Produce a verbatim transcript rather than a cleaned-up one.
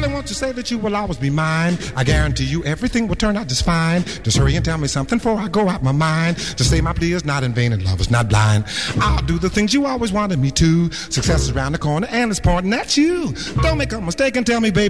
Charlie, won't you say that you will always be mine? I guarantee you everything will turn out just fine. Just hurry and tell me something before I go out my mind. To say my plea is not in vain and love is not blind. I'll do the things you always wanted me to. Success is around the corner and it's pointing at you. Don't make a mistake and tell me, baby,